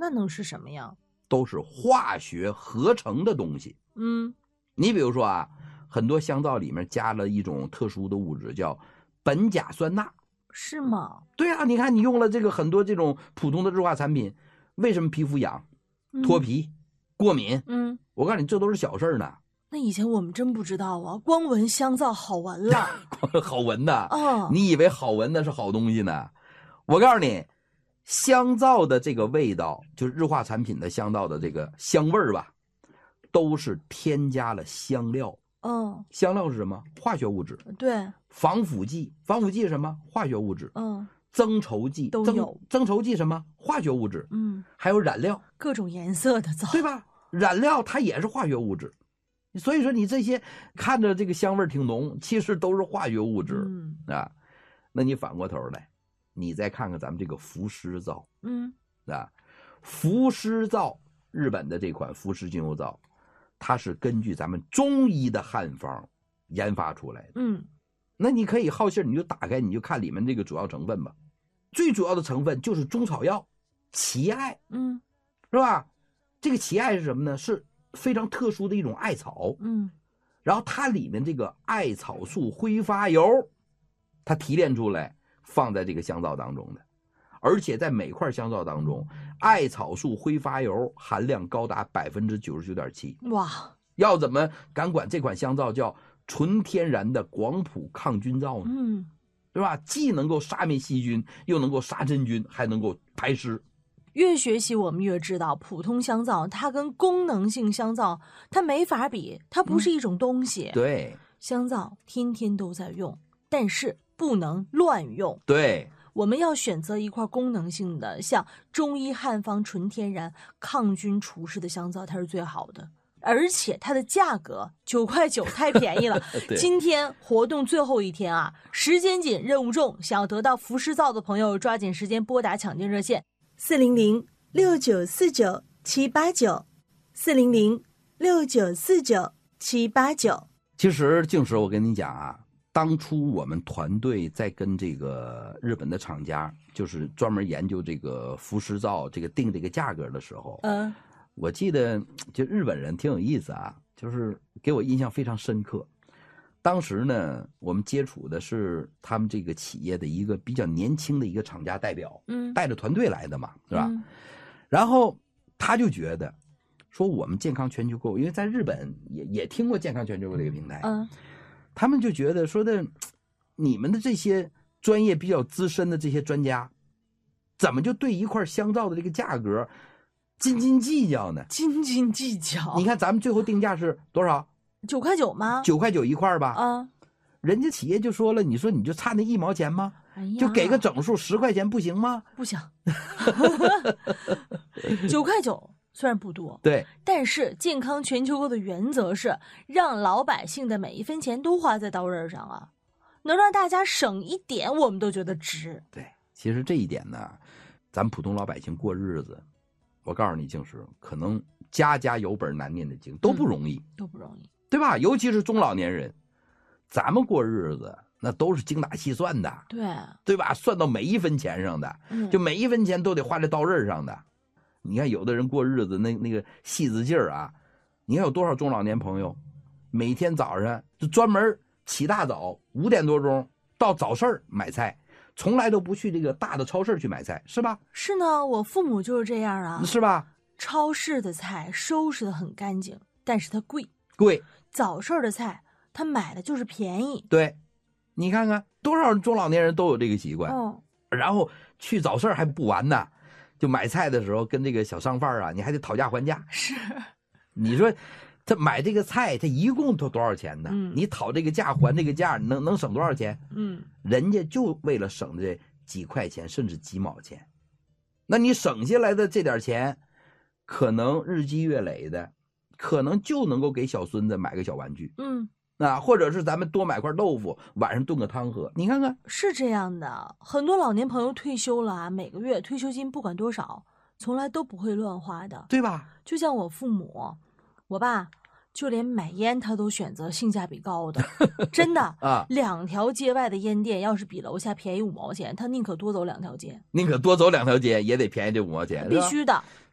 那能是什么呀？ 都是化学合成的东西。你比如说啊，很多香皂里面加了一种特殊的物质叫苯甲酸钠。 是吗？ 对啊，你看你用了这个很多这种普通的日化产品，为什么皮肤痒、脱皮、过敏？我告诉你，这都是小事呢。 那以前我们真不知道啊，光闻香皂好闻了。 好闻的。你以为好闻的是好东西呢？我告诉你，香皂的这个味道，就是日化产品的香皂的这个香味儿吧，都是添加了香料。香料是什么？化学物质。 对。 防腐剂，防腐剂是什么？化学物质。增稠剂都有。 增稠剂什么？化学物质。还有染料， 各种颜色的皂， 对吧？染料它也是化学物质。所以说你这些看着这个香味挺浓，其实都是化学物质。啊，那你反过头来，你再看看咱们这个浮湿皂。浮湿皂，日本的这款浮湿精油皂，它是根据咱们中医的汉方研发出来的。那你可以好信，你就打开，你就看里面这个主要成分吧。最主要的成分就是中草药荠艾。是吧？这个荠艾是什么呢？是非常特殊的一种艾草。然后它里面这个艾草素挥发油，它提炼出来放在这个香皂当中的。而且在每块香皂当中，艾草素挥发油含量高达 99.7%。 哇！ 要怎么敢管这款香皂叫纯天然的广谱抗菌皂呢？对吧？既能够杀灭细菌，又能够杀真菌，还能够排湿。 越学习我们越知道，普通香皂它跟功能性香皂它没法比，它不是一种东西。 对， 香皂天天都在用，但是不能乱用。 对， 我们要选择一块功能性的，像中医汉方纯天然抗菌除湿的香皂，它是最好的。而且它的价格9.9块太便宜了。今天活动最后一天啊，时间紧任务重，想要得到浮湿皂的朋友抓紧时间拨打抢订热线400-6949-789，400-6949-789。 其实静时我跟你讲啊，当初我们团队在跟这个日本的厂家，就是专门研究这个浮湿皂这个定这个价格的时候，我记得就日本人挺有意思啊，就是给我印象非常深刻。当时呢，我们接触的是他们这个企业的一个比较年轻的一个厂家代表，带着团队来的嘛，是吧？然后他就觉得说我们健康全球购，因为在日本也听过健康全球购这个平台，他们就觉得说的你们的这些专业比较资深的这些专家，怎么就对一块香皂的这个价格斤斤计较呢？ 斤斤计较。 你看咱们最后定价是多少 ？9.9块吗 ？9.9块一块吧。人家企业就说了，你说你就差那1毛钱吗？就给个整数10块钱不行吗？ 不行。9.9块虽然不多， 对， 但是健康全球购的原则是让老百姓的每一分钱都花在刀刃上啊，能让大家省一点，我们都觉得值。 对，其实这一点呢，咱普通老百姓过日子，我告诉你，静时可能家家有本难念的经，都不容易， 都不容易， 对吧？尤其是中老年人，咱们过日子那都是精打细算的，对吧？算到每一分钱上的，就每一分钱都得花在刀刃上的。你看有的人过日子那个细子劲儿啊，你看有多少中老年朋友，每天早上就专门起大早5点多钟到早市买菜，从来都不去这个大的超市去买菜，是吧？ 是呢，我父母就是这样啊， 是吧？ 超市的菜收拾得很干净，但是它贵。早市的菜他买的就是便宜。 对，你看看多少中老年人都有这个习惯。然后去早市还不完呢，就买菜的时候跟这个小商贩啊，你还得讨价还价。 是， 你说他买这个菜，他一共多少钱呢？你讨这个价还这个价，能省多少钱？人家就为了省这几块钱，甚至几毛钱。那你省下来的这点钱，可能日积月累的，可能就能够给小孙子买个小玩具。或者是咱们多买块豆腐，晚上炖个汤喝。你看看， 是这样的，很多老年朋友退休了啊，每个月退休金不管多少，从来都不会乱花的， 对吧？ 就像我父母，我爸就连买烟他都选择性价比高的，真的啊，2条街外的烟店要是比楼下便宜5毛钱，他宁可多走2条街， 宁可多走2条街也得便宜这5毛钱， 必须的。